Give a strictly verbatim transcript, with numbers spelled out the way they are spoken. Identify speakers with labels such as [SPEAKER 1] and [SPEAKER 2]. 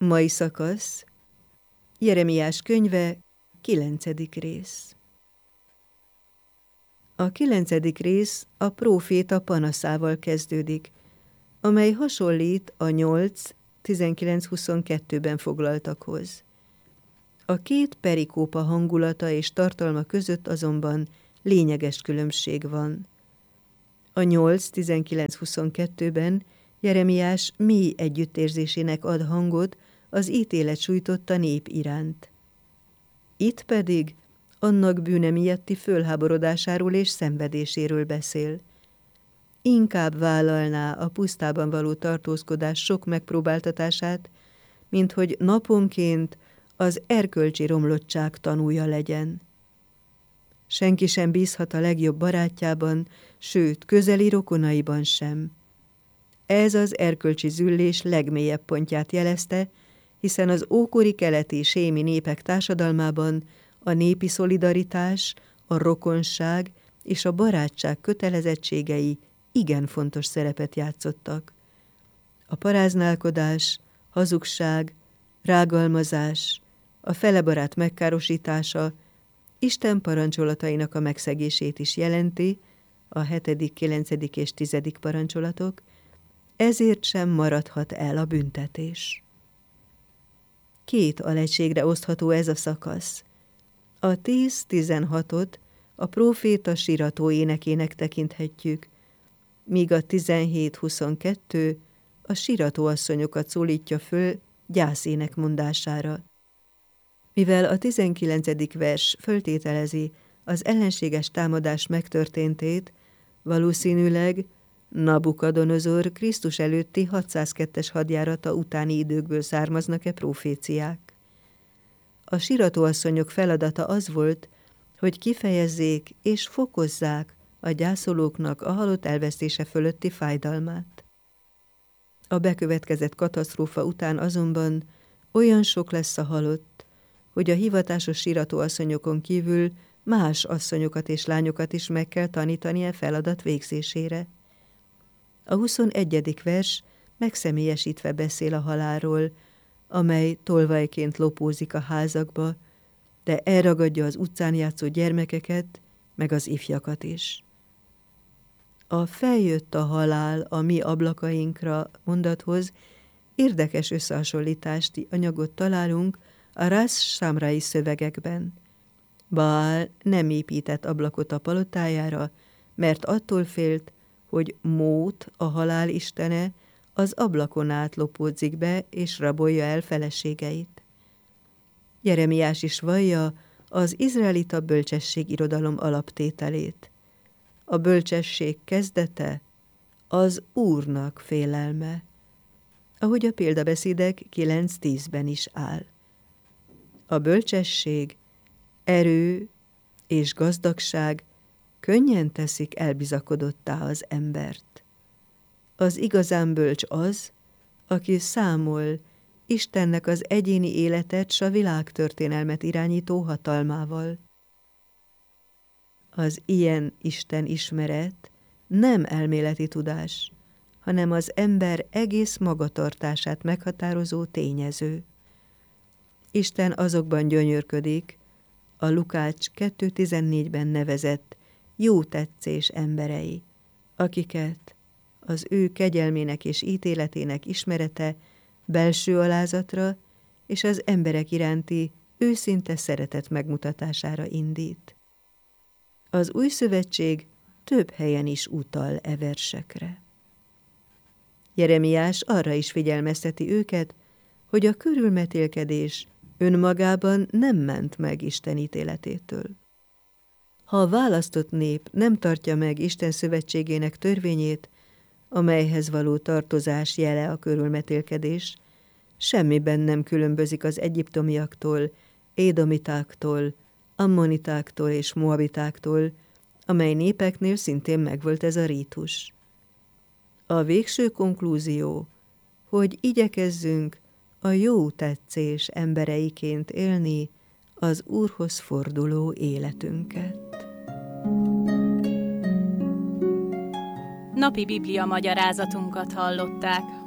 [SPEAKER 1] Mai szakasz, Jeremiás könyve, kilencedik rész. A kilencedik rész a próféta panaszával kezdődik, amely hasonlít a nyolc tizenkilenc huszonkettőben foglaltakhoz. A két perikópa hangulata és tartalma között azonban lényeges különbség van. A nyolc tizenkilenc huszonkettőben Jeremiás mély együttérzésének ad hangot az ítélet sújtotta nép iránt. Itt pedig annak bűne miatti fölháborodásáról és szenvedéséről beszél. Inkább vállalná a pusztában való tartózkodás sok megpróbáltatását, mint hogy naponként az erkölcsi romlottság tanúja legyen. Senki sem bízhat a legjobb barátjában, sőt, közeli rokonaiban sem. Ez az erkölcsi züllés legmélyebb pontját jelezte, hiszen az ókori keleti sémi népek társadalmában a népi szolidaritás, a rokonság és a barátság kötelezettségei igen fontos szerepet játszottak. A paráználkodás, hazugság, rágalmazás, a felebarát megkárosítása Isten parancsolatainak a megszegését is jelenti, a hetedik, kilencedik és tizedik parancsolatok, ezért sem maradhat el a büntetés. Két alegységre osztható ez a szakasz. A tíz tizenhatot a próféta sirató énekének tekinthetjük, míg a tizenhét huszonkettő a siratóasszonyokat szólítja föl gyászének mondására. Mivel a tizenkilencedik vers föltételezi az ellenséges támadás megtörténtét, valószínűleg Nabukadonozor Krisztus előtti hatszázkettes hadjárata utáni időkből származnak-e proféciák. A siratóasszonyok feladata az volt, hogy kifejezzék és fokozzák a gyászolóknak a halott elvesztése fölötti fájdalmát. A bekövetkezett katasztrófa után azonban olyan sok lesz a halott, hogy a hivatásos siratóasszonyokon kívül más asszonyokat és lányokat is meg kell tanítani a feladat végzésére. A huszonegyedik vers megszemélyesítve beszél a halálról, amely tolvajként lopózik a házakba, de elragadja az utcán játszó gyermekeket, meg az ifjakat is. A feljött a halál a mi ablakainkra mondathoz érdekes összehasonlítási anyagot találunk a Ras Samrai szövegekben. Baál nem épített ablakot a palotájára, mert attól félt, hogy Mót, a halál istene, az ablakon át lopódzik be, és rabolja el feleségeit. Jeremiás is vallja az izraelita bölcsesség irodalom alaptételét. A bölcsesség kezdete az Úrnak félelme, ahogy a példabeszédek kilenc tízben is áll. A bölcsesség, erő és gazdagság könnyen teszik elbizakodottá az embert. Az igazán bölcs az, aki számol Istennek az egyéni életet s a világtörténelmet irányító hatalmával. Az ilyen Isten ismeret nem elméleti tudás, hanem az ember egész magatartását meghatározó tényező. Isten azokban gyönyörködik, a Lukács kettő tizennégyben nevezett jó tetszés emberei, akiket az ő kegyelmének és ítéletének ismerete belső alázatra és az emberek iránti őszinte szeretet megmutatására indít. Az Új Szövetség több helyen is utal e versekre. Jeremiás arra is figyelmezteti őket, hogy a körülmetélkedés önmagában nem ment meg Isten ítéletétől. Ha a választott nép nem tartja meg Isten szövetségének törvényét, amelyhez való tartozás jele a körülmetélkedés, semmiben nem különbözik az egyiptomiaktól, édomitáktól, ammonitáktól és moabitáktól, amely népeknél szintén megvolt ez a rítus. A végső konklúzió, hogy igyekezzünk a jó tetszés embereiként élni az Úrhoz forduló életünket.
[SPEAKER 2] Napi Biblia magyarázatunkat hallották.